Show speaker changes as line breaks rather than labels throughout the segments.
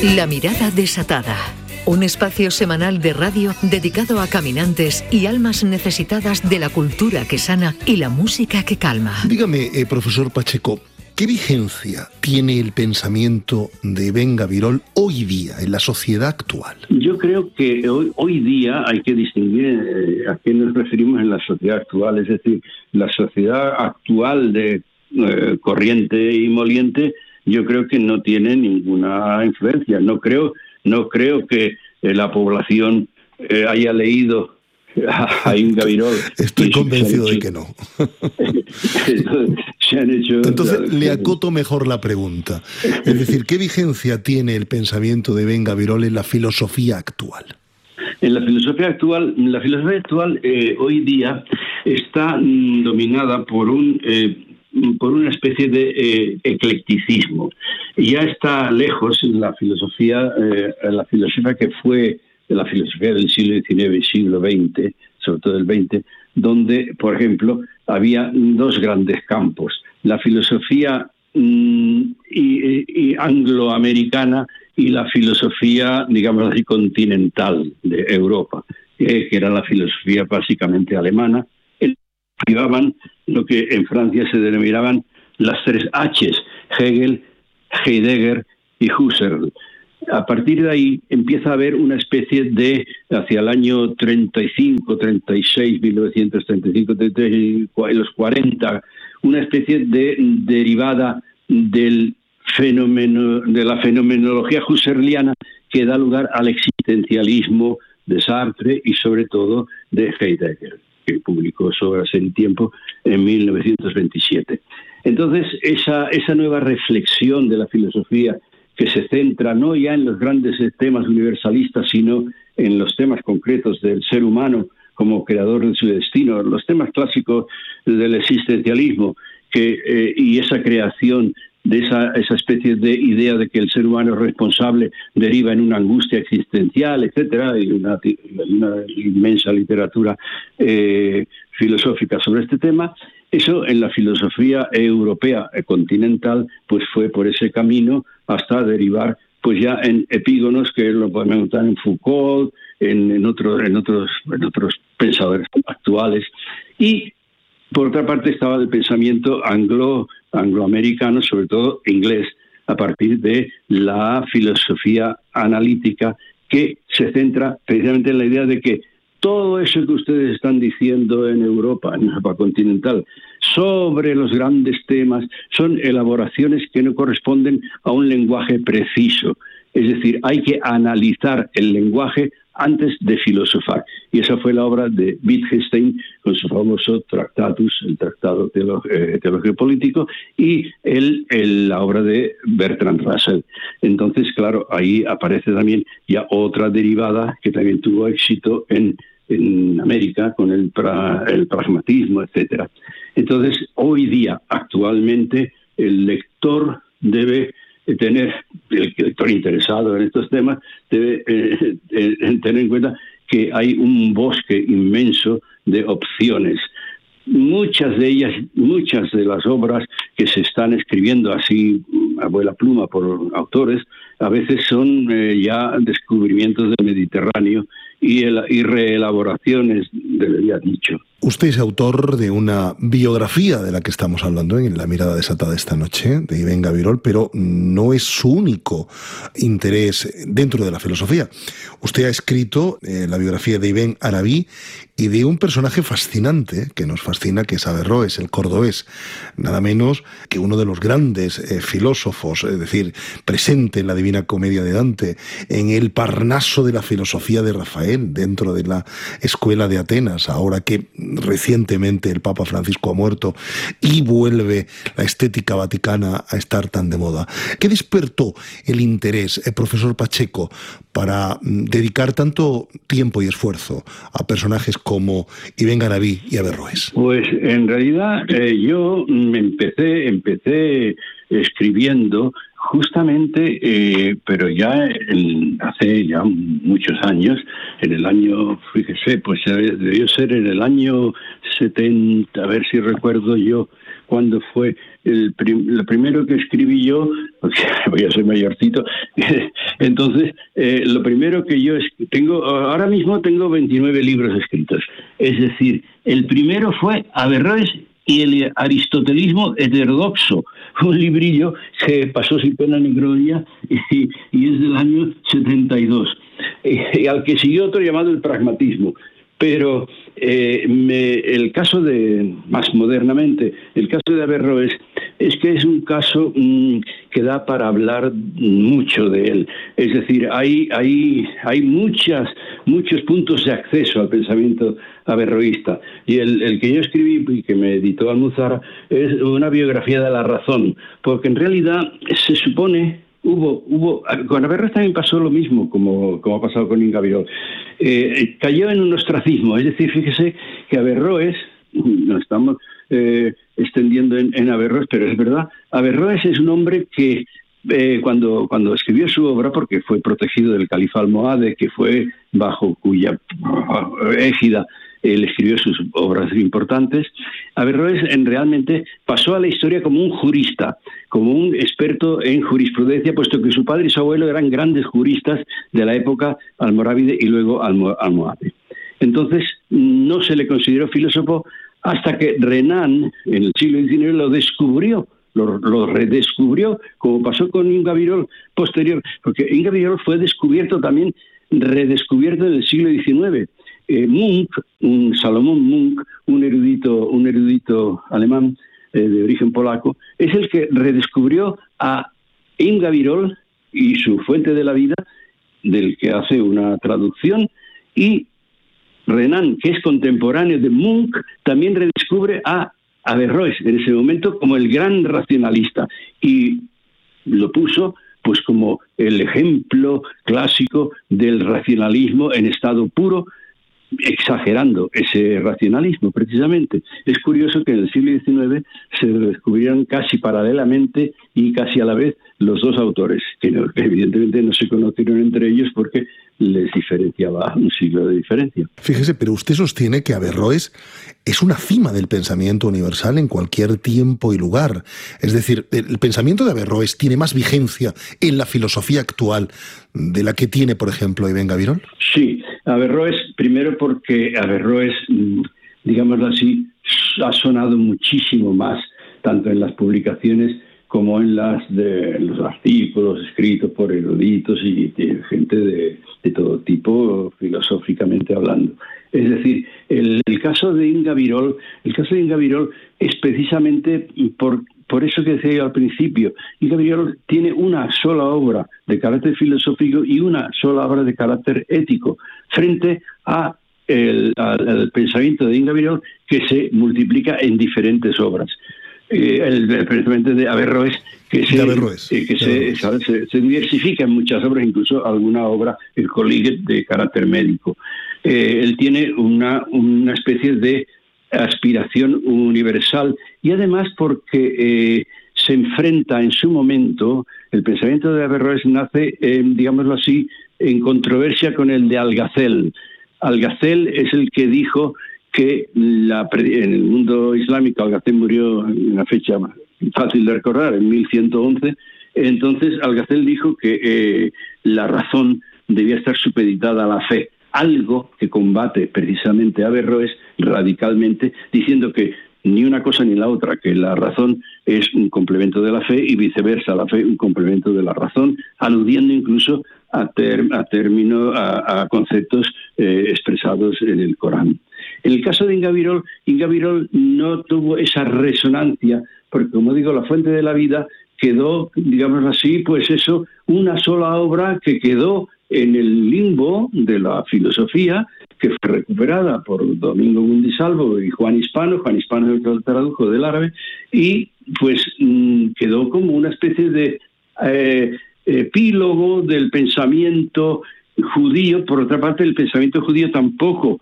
La mirada desatada. Un espacio semanal de radio dedicado a caminantes y almas necesitadas de la cultura que sana y la música que calma.
Dígame, profesor Pacheco, ¿qué vigencia tiene el pensamiento de Ben Gabirol hoy día, en la sociedad actual?
Yo creo que hoy día hay que distinguir a qué nos referimos en la sociedad actual. Es decir, la sociedad actual de corriente y moliente, yo creo que no tiene ninguna influencia. No creo que la población haya leído a Ben Gabirol.
Estoy convencido de que no. Entonces le acoto mejor la pregunta. Es decir, ¿qué vigencia tiene el pensamiento de Ben Gabirol en la filosofía actual?
En la filosofía actual hoy día está dominada por una especie de eclecticismo. Ya está lejos la filosofía que fue la filosofía del siglo XIX y siglo XX, sobre todo el XX, donde, por ejemplo, había dos grandes campos: la filosofía angloamericana y la filosofía, digamos así, continental de Europa, que era la filosofía básicamente alemana. Llevaban lo que en Francia se denominaban las tres H's: Hegel, Heidegger y Husserl. A partir de ahí empieza a haber una especie de, hacia el año 35, 36, 1935, 36, los 40, una especie de derivada del fenómeno, de la fenomenología husserliana, que da lugar al existencialismo de Sartre y sobre todo de Heidegger, que publicó sobre Obras en Tiempo en 1927. Entonces, esa nueva reflexión de la filosofía, que se centra no ya en los grandes temas universalistas, sino en los temas concretos del ser humano como creador de su destino, los temas clásicos del existencialismo, y esa creación de esa especie de idea de que el ser humano es responsable, deriva en una angustia existencial, etcétera, y una inmensa literatura filosófica sobre este tema. Eso en la filosofía europea continental pues fue por ese camino hasta derivar pues ya en epígonos que lo podemos encontrar en Foucault, en otros pensadores actuales. Y por otra parte estaba el pensamiento angloamericano, sobre todo inglés, a partir de la filosofía analítica, que se centra precisamente en la idea de que todo eso que ustedes están diciendo en Europa continental, sobre los grandes temas, son elaboraciones que no corresponden a un lenguaje preciso. Es decir, hay que analizar el lenguaje antes de filosofar. Y esa fue la obra de Wittgenstein con su famoso Tractatus, el Tratado Teológico Político, y la obra de Bertrand Russell. Entonces, claro, ahí aparece también ya otra derivada que también tuvo éxito en América con el pragmatismo, etcétera. Entonces, hoy día, actualmente, el lector debe tener, el lector interesado en estos temas, debe tener en cuenta que hay un bosque inmenso de opciones. Muchas de las obras que se están escribiendo así a vuela pluma por autores, a veces son ya descubrimientos del Mediterráneo y reelaboraciones del ya dicho.
Usted es autor de una biografía de la que estamos hablando en La mirada desatada esta noche, de Ben Gabirol, pero no es su único interés dentro de la filosofía. Usted ha escrito la biografía de Ibn Arabi y de un personaje fascinante, que nos fascina, que es Averroes, el cordobés, nada menos que uno de los grandes filósofos, es decir, presente en la Divina Comedia de Dante, en el Parnaso de la filosofía de Rafael, dentro de la escuela de Atenas, ahora que recientemente el Papa Francisco ha muerto y vuelve la estética vaticana a estar tan de moda. ¿Qué despertó el interés, profesor Pacheco, para dedicar tanto tiempo y esfuerzo a personajes como Ibn Arabi y Averroes?
Pues en realidad yo empecé escribiendo justamente, pero ya hace ya muchos años, en el año, fíjese, pues debió ser en el año 70, a ver si recuerdo yo cuándo fue lo primero que escribí yo, porque voy a ser mayorcito, Entonces, lo primero que yo ahora mismo tengo 29 libros escritos. Es decir, el primero fue Averroes y el aristotelismo heterodoxo, un librillo que pasó sin pena ni gloria y es del año 72, y al que siguió otro llamado el pragmatismo. Pero el caso más modernamente, el caso de Averroes, es que es un caso que da para hablar mucho de él. Es decir, hay muchos puntos de acceso al pensamiento averroísta. Y el que yo escribí y que me editó Almuzara es una biografía de la razón, porque en realidad se supone... con Averroes también pasó lo mismo, como ha pasado con Ingavirol. Cayó en un ostracismo, es decir, fíjese que Averroes, nos estamos extendiendo en Averroes, pero es verdad, Averroes es un hombre que cuando escribió su obra, porque fue protegido del califa almohade, que fue bajo cuya égida él escribió sus obras importantes, Averroes realmente pasó a la historia como un jurista, como un experto en jurisprudencia, puesto que su padre y su abuelo eran grandes juristas de la época almorávide y luego almohade. Entonces, no se le consideró filósofo hasta que Renan, en el siglo XIX, lo descubrió, lo redescubrió, como pasó con Ingavirol posterior, porque Ingavirol fue redescubierto en el siglo XIX. Munk, Salomón Munk, un erudito alemán de origen polaco, es el que redescubrió a Ingavirol y su fuente de la vida, del que hace una traducción, y Renan, que es contemporáneo de Munk, también redescubre a Averroes en ese momento como el gran racionalista y lo puso pues como el ejemplo clásico del racionalismo en estado puro, exagerando ese racionalismo precisamente. Es curioso que en el siglo XIX se descubrieron casi paralelamente y casi a la vez los dos autores, que evidentemente no se conocieron entre ellos porque les diferenciaba un siglo de diferencia.
Fíjese, pero usted sostiene que Averroes es una cima del pensamiento universal en cualquier tiempo y lugar. Es decir, el pensamiento de Averroes tiene más vigencia en la filosofía actual de la que tiene, por ejemplo, Ibn Gabirol.
Sí, Averroes, primero porque Averroes, digámoslo así, ha sonado muchísimo más, tanto en las publicaciones como en los artículos escritos por eruditos y gente de todo tipo, filosóficamente hablando. Es decir, el caso de Ingavirol es precisamente por eso que decía yo al principio. Ingavirol tiene una sola obra de carácter filosófico y una sola obra de carácter ético, frente al pensamiento de Ingavirol, que se multiplica en diferentes obras. El pensamiento de Averroes, que se diversifica en muchas obras, incluso alguna obra, el Colliget, de carácter médico. Él tiene una especie de aspiración universal y además porque se enfrenta en su momento, el pensamiento de Averroes nace, digámoslo así, en controversia con el de Algacel. Algacel es el que dijo que en el mundo islámico, Algacel murió en una fecha fácil de recordar, en 1111, entonces Algacel dijo que la razón debía estar supeditada a la fe, algo que combate precisamente a Averroes radicalmente, diciendo que ni una cosa ni la otra, que la razón es un complemento de la fe y viceversa, la fe un complemento de la razón, aludiendo incluso a conceptos expresados en el Corán. En el caso de Ingavirol no tuvo esa resonancia, porque como digo, la fuente de la vida quedó, digamos así, pues eso, una sola obra que quedó en el limbo de la filosofía, que fue recuperada por Domingo Mundisalvo y Juan Hispano. Juan Hispano es el que tradujo del árabe, y pues quedó como una especie de epílogo del pensamiento judío. Por otra parte, el pensamiento judío tampoco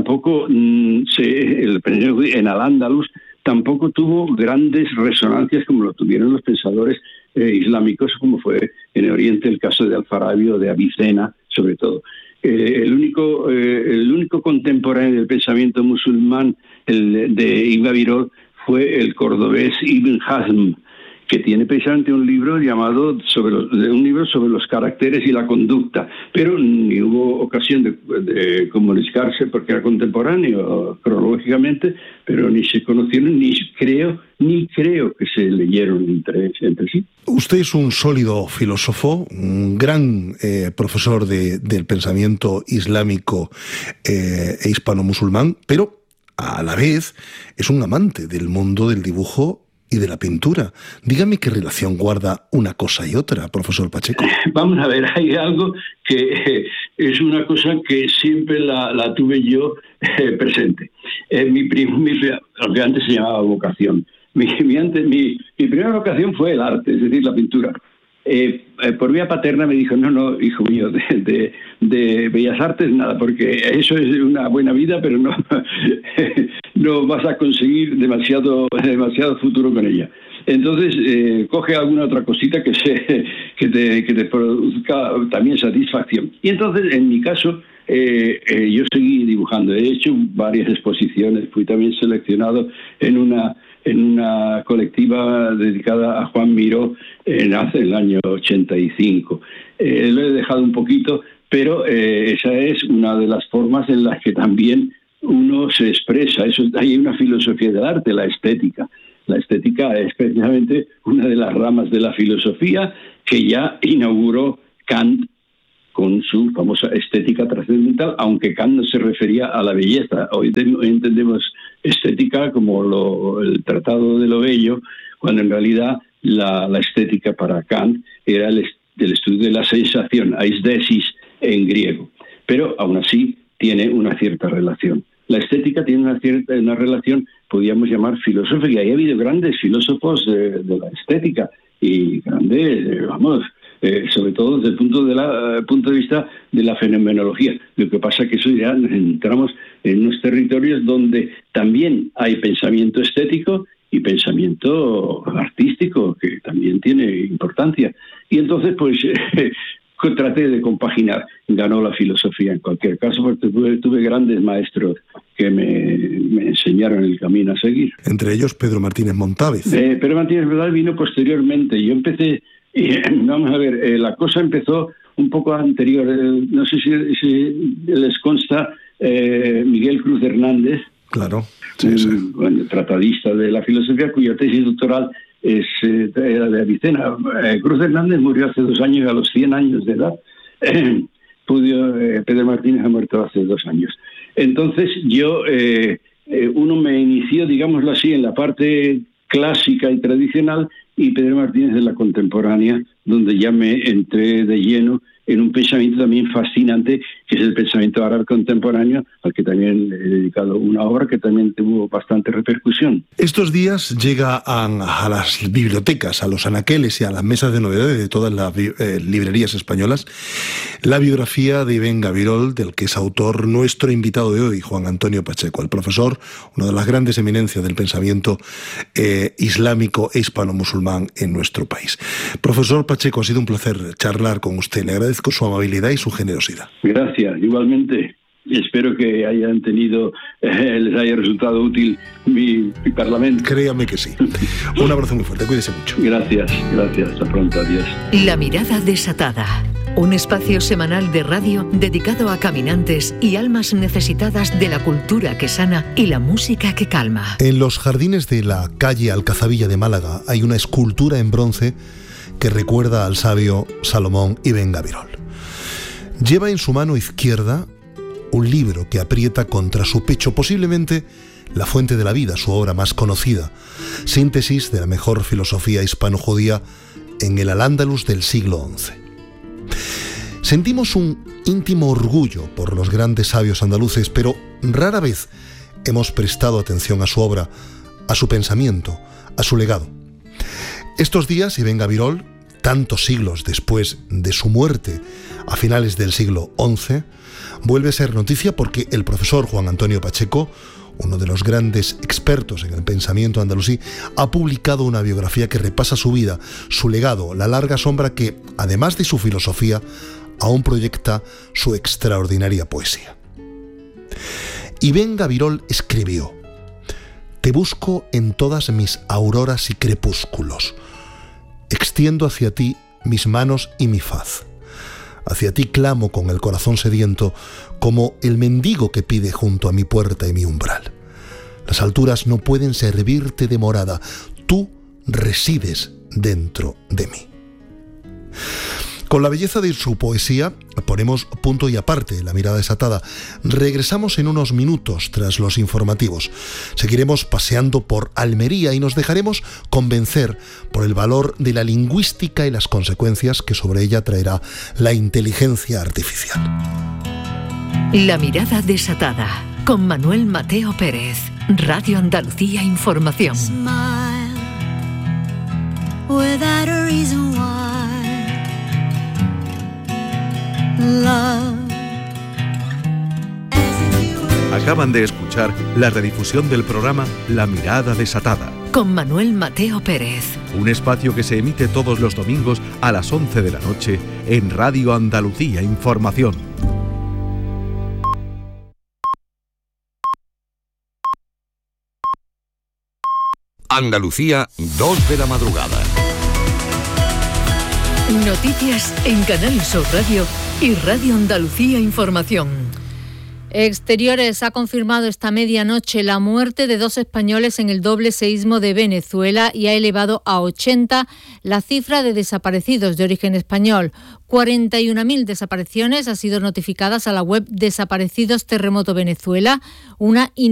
en Al-Ándalus tampoco tuvo grandes resonancias como lo tuvieron los pensadores islámicos, como fue en Oriente el caso de Al-Farabi o de Avicena, sobre todo. El único contemporáneo del pensamiento musulmán, el de Ingavirol, fue el cordobés Ibn Hazm, que tiene precisamente un libro sobre los caracteres y la conducta, pero ni hubo ocasión de comunicarse porque era contemporáneo cronológicamente, pero ni se conocieron, ni creo que se leyeron entre sí.
Usted es un sólido filósofo, un gran profesor del pensamiento islámico e hispano-musulmán, pero a la vez es un amante del mundo del dibujo y de la pintura. Dígame qué relación guarda una cosa y otra, profesor Pacheco.
Vamos a ver, hay algo que es una cosa que siempre la tuve yo presente. Lo que antes se llamaba vocación. Mi primera vocación fue el arte, es decir, la pintura. Por vía paterna me dijo, no, hijo mío, de Bellas Artes nada, porque eso es una buena vida, pero no vas a conseguir demasiado futuro con ella. Entonces, coge alguna otra cosita que te produzca también satisfacción. Y entonces, en mi caso, yo seguí dibujando. He hecho varias exposiciones, fui también seleccionado en una colectiva dedicada a Juan Miró hace el año 85. Lo he dejado un poquito, pero esa es una de las formas en las que también uno se expresa. Hay una filosofía del arte, la estética. La estética es precisamente una de las ramas de la filosofía que ya inauguró Kant con su famosa estética trascendental, aunque Kant no se refería a la belleza. Hoy entendemos estética como el Tratado de lo Bello, cuando en realidad la estética para Kant era el estudio de la sensación, aisdesis en griego. Pero aún así tiene una cierta relación. La estética tiene una relación, podríamos llamar filosófica, y ha habido grandes filósofos de la estética, y grandes, sobre todo desde el punto de vista de la fenomenología. Lo que pasa es que eso ya entramos en unos territorios donde también hay pensamiento estético y pensamiento artístico, que también tiene importancia. Y entonces, pues, traté de compaginar. Ganó la filosofía en cualquier caso, porque tuve grandes maestros que me enseñaron el camino a seguir.
Entre ellos, Pedro Martínez Montávez.
Pedro Martínez Montávez vino posteriormente. Yo empecé... vamos a ver, la cosa empezó un poco anterior. No sé si les consta Miguel Cruz Hernández.
Claro, sí.
Bueno, tratadista de la filosofía, cuya tesis doctoral era de Avicena. Cruz Hernández murió hace 2 años, a los 100 años de edad. Pedro Martínez ha muerto hace 2 años. Entonces uno me inició, digámoslo así, en la parte clásica y tradicional, y Pedro Martínez de la contemporánea, donde ya me entré de lleno en un pensamiento también fascinante, que es el pensamiento árabe contemporáneo, al que también he dedicado una obra que también tuvo bastante repercusión.
Estos días llega a las bibliotecas, a los anaqueles y a las mesas de novedades de todas las librerías españolas la biografía de Ibén Gavirol, del que es autor nuestro invitado de hoy, Juan Antonio Pacheco, el profesor, una de las grandes eminencias del pensamiento islámico e hispano-musulmán en nuestro país. Profesor Pacheco, ha sido un placer charlar con usted. Le agradezco su amabilidad y su generosidad.
Gracias, igualmente. Espero que les haya resultado útil mi parlamento.
Créame que sí. Un abrazo muy fuerte, cuídese mucho.
Gracias, hasta pronto, adiós.
La mirada desatada. Un espacio semanal de radio dedicado a caminantes y almas necesitadas de la cultura que sana y la música que calma.
En los jardines de la calle Alcazabilla de Málaga hay una escultura en bronce que recuerda al sabio Salomón Ibén Gavirol. Lleva en su mano izquierda un libro que aprieta contra su pecho, posiblemente La fuente de la vida, su obra más conocida, síntesis de la mejor filosofía hispano-judía en el Al-Ándalus del siglo XI. Sentimos un íntimo orgullo por los grandes sabios andaluces, pero rara vez hemos prestado atención a su obra, a su pensamiento, a su legado. Estos días, Ibén Gavirol, tantos siglos después de su muerte, a finales del siglo XI, vuelve a ser noticia porque el profesor Juan Antonio Pacheco, uno de los grandes expertos en el pensamiento andalusí, ha publicado una biografía que repasa su vida, su legado, la larga sombra que, además de su filosofía, aún proyecta su extraordinaria poesía. Ibén Gavirol escribió: «Te busco en todas mis auroras y crepúsculos. extiendo hacia ti mis manos y mi faz. Hacia ti clamo con el corazón sediento, como el mendigo que pide junto a mi puerta y mi umbral. Las alturas no pueden servirte de morada, tú resides dentro de mí. Con la belleza de su poesía ponemos punto y aparte La mirada desatada. Regresamos en unos minutos tras los informativos. Seguiremos paseando por Almería y nos dejaremos convencer por el valor de la lingüística y las consecuencias que sobre ella traerá la inteligencia artificial.
La mirada desatada con Manuel Mateo Pérez, Radio Andalucía Información.
Smile without a reason why.
Acaban de escuchar la redifusión del programa La mirada desatada,
con Manuel Mateo Pérez.
Un espacio que se emite todos los domingos a las 11 de la noche en Radio Andalucía Información.
Andalucía, 2 de la madrugada.
Noticias en Canal Sur Radio y Radio Andalucía Información.
Exteriores ha confirmado esta medianoche la muerte de 2 españoles en el doble seísmo de Venezuela y ha elevado a 80 la cifra de desaparecidos de origen español. 41.000 desapariciones han sido notificadas a la web Desaparecidos Terremoto Venezuela, una